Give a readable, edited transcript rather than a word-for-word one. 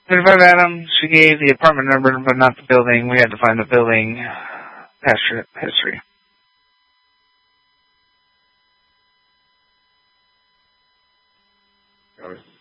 35 Adam, she gave the apartment number, but not the building. We had to find the building history. Got it.